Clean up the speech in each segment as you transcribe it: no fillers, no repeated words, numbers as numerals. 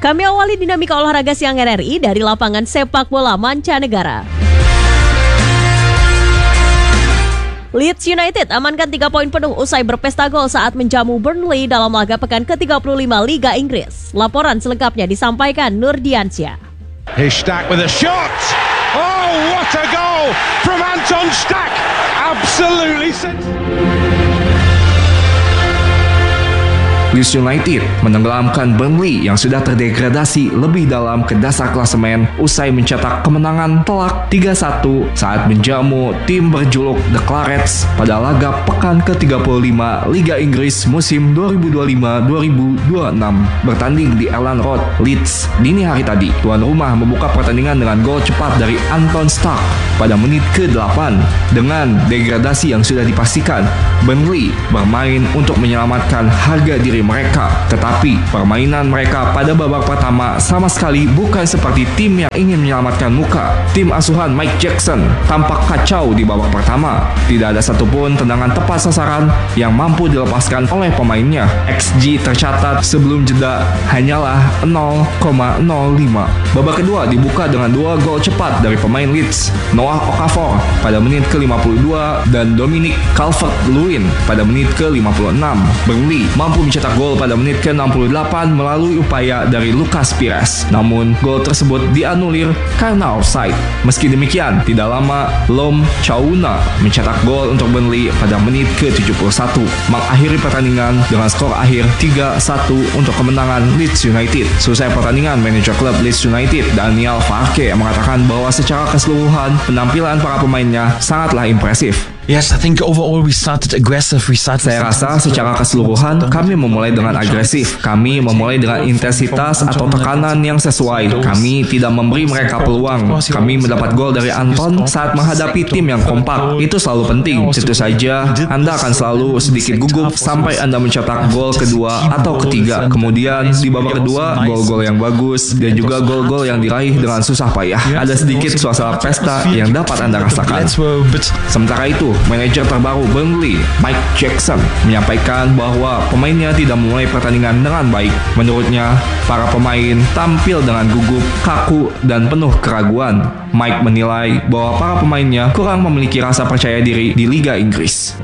Kami awali dinamika olahraga siang RRI dari lapangan sepak bola mancanegara. Leeds United amankan 3 poin penuh usai berpesta gol saat menjamu Burnley dalam laga pekan ke-35 Liga Inggris. Laporan selengkapnya disampaikan Nur Diansyah. Here's Stack with a shot. Oh, what a goal from Anton Stack. Absolutely sensational. Leeds United menenggelamkan Burnley yang sudah terdegradasi lebih dalam ke dasar klasemen usai mencetak kemenangan telak 3-1 saat menjamu tim berjuluk The Clarets pada laga pekan ke-35 Liga Inggris musim 2025-2026 bertanding di Elland Road, Leeds dini hari tadi. Tuan rumah membuka pertandingan dengan gol cepat dari Anton Stark pada menit ke-8. Dengan degradasi yang sudah dipastikan, Burnley bermain untuk menyelamatkan harga diri mereka, tetapi permainan mereka pada babak pertama sama sekali bukan seperti tim yang ingin menyelamatkan muka. Tim asuhan Mike Jackson tampak kacau di babak pertama. Tidak ada satupun tendangan tepat sasaran yang mampu dilepaskan oleh pemainnya. XG tercatat sebelum jeda hanyalah 0,05. Babak kedua dibuka dengan 2 gol cepat dari pemain Leeds, Noah Okafor pada menit ke-52 dan Dominic Calvert-Lewin pada menit ke-56. Burnley mampu mencetak gol pada menit ke-68 melalui upaya dari Lucas Pires. Namun, gol tersebut dianulir karena offside. Meski demikian, tidak lama Lom Chauna mencetak gol untuk Burnley pada menit ke-71, mengakhiri pertandingan dengan skor akhir 3-1 untuk kemenangan Leeds United. Selesai pertandingan, manajer klub Leeds United Daniel Farke mengatakan bahwa secara keseluruhan penampilan para pemainnya sangatlah impresif. Yes, I think overall we started aggressive. Saya rasa secara keseluruhan kami memulai dengan agresif. Kami memulai dengan intensitas atau tekanan yang sesuai. Kami tidak memberi mereka peluang. Kami mendapat gol dari Anton saat menghadapi tim yang kompak. Itu selalu penting. Tentu saja Anda akan selalu sedikit gugup sampai Anda mencetak gol kedua atau ketiga. Kemudian di babak kedua, gol-gol yang bagus dan juga gol-gol yang diraih dengan susah payah. Ada sedikit suasana pesta yang dapat Anda rasakan. Sementara itu, manajer terbaru Burnley, Mike Jackson, menyampaikan bahwa pemainnya tidak memulai pertandingan dengan baik. Menurutnya, para pemain tampil dengan gugup, kaku, dan penuh keraguan. Mike menilai bahwa para pemainnya kurang memiliki rasa percaya diri di Liga Inggris.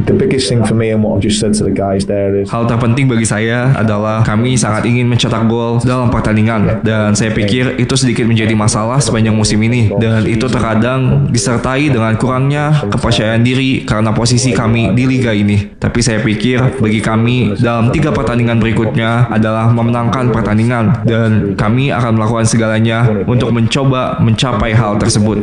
Hal terpenting bagi saya adalah kami sangat ingin mencetak gol dalam pertandingan, dan saya pikir itu sedikit menjadi masalah sepanjang musim ini, dan itu terkadang disertai dengan kurangnya kepercayaan diri karena posisi kami di liga ini. Tapi saya pikir bagi kami dalam 3 pertandingan berikutnya adalah memenangkan pertandingan, dan kami akan melakukan segalanya untuk mencoba mencapai hal tersebut.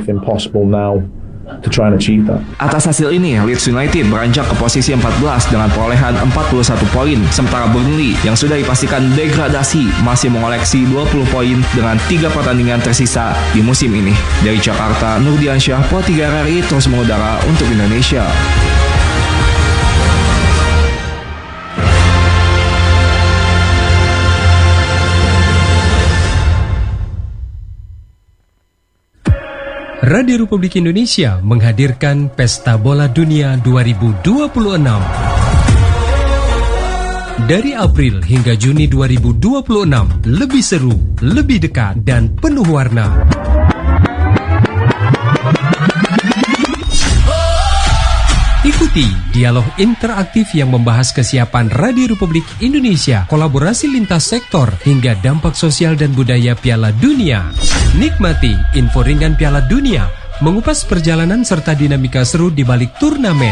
Atas hasil ini, Leeds United beranjak ke posisi 14 dengan perolehan 41 poin, sementara Burnley yang sudah dipastikan degradasi masih mengoleksi 20 poin dengan 3 pertandingan tersisa di musim ini. Dari Jakarta, Nur Diansyah, Pro 3 RRI terus mengudara untuk Indonesia. Radio Republik Indonesia menghadirkan Pesta Bola Dunia 2026. Dari April hingga Juni 2026, lebih seru, lebih dekat, dan penuh warna. Ikuti dialog interaktif yang membahas kesiapan Radio Republik Indonesia, kolaborasi lintas sektor, hingga dampak sosial dan budaya Piala Dunia. Nikmati info ringan Piala Dunia, mengupas perjalanan serta dinamika seru di balik turnamen.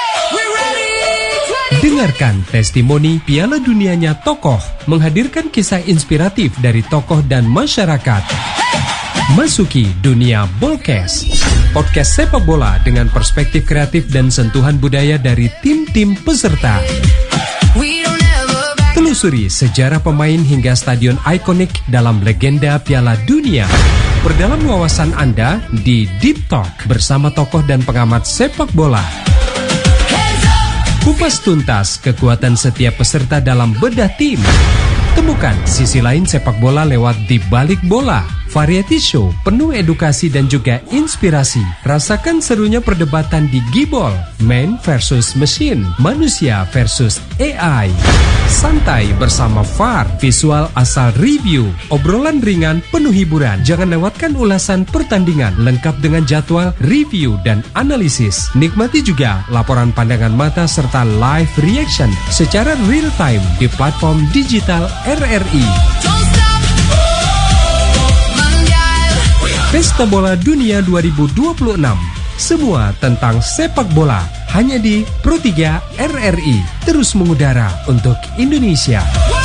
Dengarkan testimoni Piala Dunianya tokoh, menghadirkan kisah inspiratif dari tokoh dan masyarakat. Masuki dunia Bolkes, podcast sepak bola dengan perspektif kreatif dan sentuhan budaya dari tim-tim peserta. Telusuri sejarah pemain hingga stadion ikonik dalam legenda Piala Dunia. Perdalam wawasan Anda di Deep Talk bersama tokoh dan pengamat sepak bola. Kupas tuntas kekuatan setiap peserta dalam bedah tim. Temukan sisi lain sepak bola lewat Di Balik Bola, variety show penuh edukasi dan juga inspirasi. Rasakan serunya perdebatan di Gibol, man versus machine, manusia versus AI. Santai bersama VAR, visual asal review, obrolan ringan penuh hiburan. Jangan lewatkan ulasan pertandingan lengkap dengan jadwal, review, dan analisis. Nikmati juga laporan pandangan mata serta live reaction secara real time di platform digital RRI. Pesta Bola Dunia 2026. Semua tentang sepak bola hanya di Pro 3 RRI. Terus mengudara untuk Indonesia.